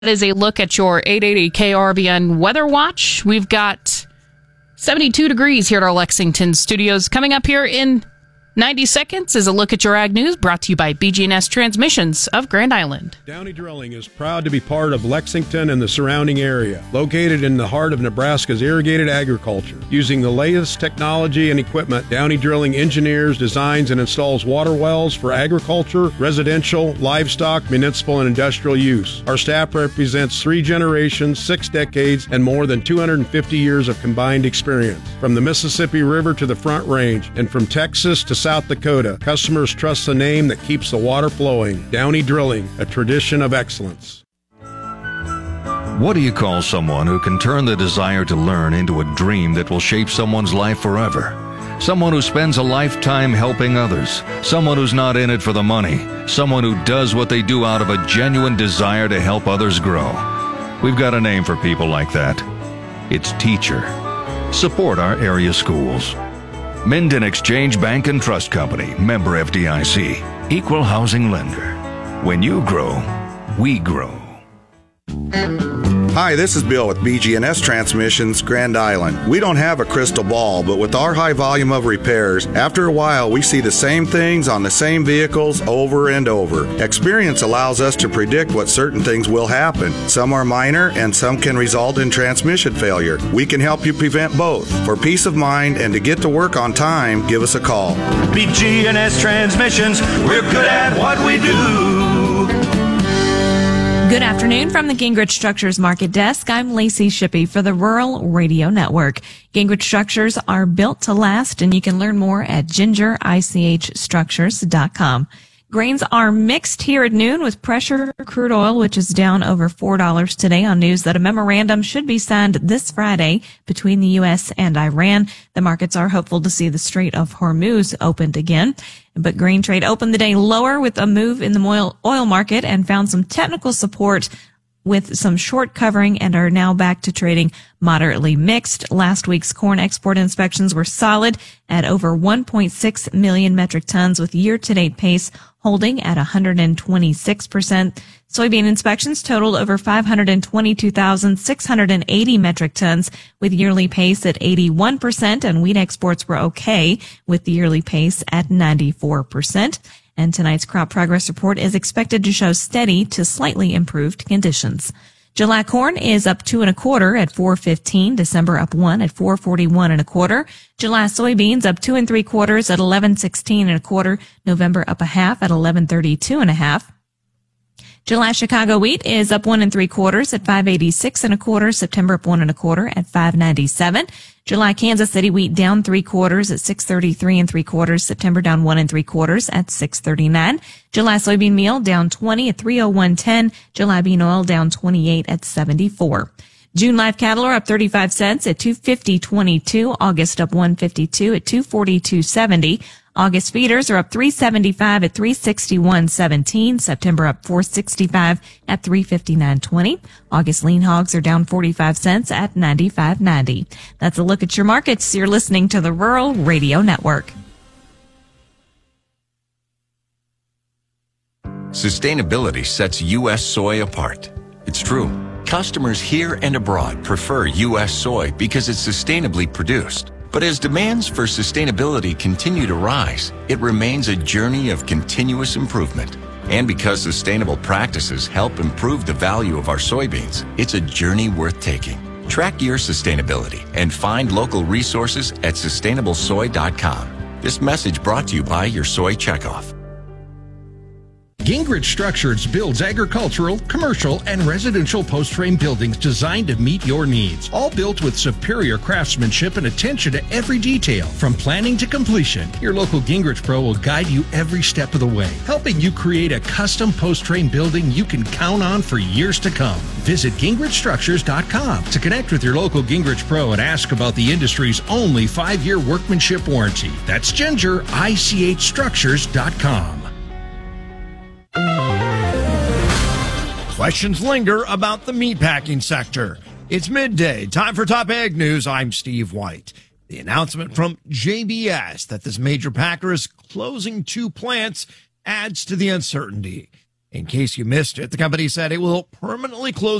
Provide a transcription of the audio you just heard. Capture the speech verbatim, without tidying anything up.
is a look at your eight eighty K R B N Weather Watch. We've got seventy-two degrees here at our Lexington studios. Coming up here in ninety seconds is a look at your ag news, brought to you by B G and S Transmissions of Grand Island. Downey Drilling is proud to be part of Lexington and the surrounding area. Located in the heart of Nebraska's irrigated agriculture. Using the latest technology and equipment, Downey Drilling engineers, designs, and installs water wells for agriculture, residential, livestock, municipal, and industrial use. Our staff represents three generations, six decades, and more than two hundred fifty years of combined experience. From the Mississippi River to the Front Range, and from Texas to South Dakota, customers trust the name that keeps the water flowing. Downey Drilling, a tradition of excellence. What do you call someone who can turn the desire to learn into a dream that will shape someone's life forever? Someone who spends a lifetime helping others. Someone who's not in it for the money. Someone who does what they do out of a genuine desire to help others grow. We've got a name for people like that. It's teacher. Support our area schools. Minden Exchange Bank and Trust Company, member F D I C, equal housing lender. When you grow, we grow. Hi, this is Bill with B G and S Transmissions, Grand Island. We don't have a crystal ball, but with our high volume of repairs, after a while we see the same things on the same vehicles over and over. Experience allows us to predict what certain things will happen. Some are minor and some can result in transmission failure. We can help you prevent both. For peace of mind and to get to work on time, give us a call. B G and S Transmissions, we're good at what we do. Good afternoon from the Gingrich Structures Market Desk. I'm Lacey Shippey for the Rural Radio Network. Gingrich Structures are built to last, and you can learn more at ginger I C H structures dot com. Grains are mixed here at noon with pressure crude oil, which is down over four dollars today on news that a memorandum should be signed this Friday between the U S and Iran. The markets are hopeful to see the Strait of Hormuz opened again. But grain trade opened the day lower with a move in the oil, oil market and found some technical support with some short covering and are now back to trading moderately mixed. Last week's corn export inspections were solid at over one point six million metric tons, with year-to-date pace holding at one hundred twenty-six percent. Soybean inspections totaled over five hundred twenty-two thousand six hundred eighty metric tons, with yearly pace at eighty-one percent, and wheat exports were okay, with the yearly pace at ninety-four percent. And tonight's crop progress report is expected to show steady to slightly improved conditions. July corn is up two and a quarter at four fifteen. December up one at four forty-one and a quarter. July soybeans up two and three quarters at eleven sixteen and a quarter. November up a half at eleven thirty-two and a half. July Chicago wheat is up one and three quarters at five eighty-six and a quarter. September up one and a quarter at five ninety-seven. July Kansas City wheat down three quarters at six thirty-three and three quarters. September down one and three quarters at six thirty-nine. July soybean meal down twenty at three oh one ten. July bean oil down twenty-eight at seventy-four. June live cattle are up thirty-five cents at two fifty twenty-two. August up one fifty-two at two forty-two seventy. August feeders are up three seventy-five at three sixty-one seventeen. September up four sixty-five at three fifty-nine twenty. August lean hogs are down forty-five cents at ninety-five ninety. That's a look at your markets. You're listening to the Rural Radio Network. Sustainability sets U S soy apart. It's true. Customers here and abroad prefer U S soy because it's sustainably produced. But as demands for sustainability continue to rise, it remains a journey of continuous improvement. And because sustainable practices help improve the value of our soybeans, it's a journey worth taking. Track your sustainability and find local resources at sustainable soy dot com. This message brought to you by your Soy Checkoff. Gingrich Structures builds agricultural, commercial, and residential post-frame buildings designed to meet your needs. All built with superior craftsmanship and attention to every detail. From planning to completion, your local Gingrich Pro will guide you every step of the way, helping you create a custom post-frame building you can count on for years to come. Visit gingrich structures dot com to connect with your local Gingrich Pro and ask about the industry's only five-year workmanship warranty. That's ginger I C H structures dot com. Questions linger about the meatpacking sector. It's midday. Time for Top Ag News. I'm Steve White. The announcement from J B S that this major packer is closing two plants adds to the uncertainty. In case you missed it, the company said it will permanently close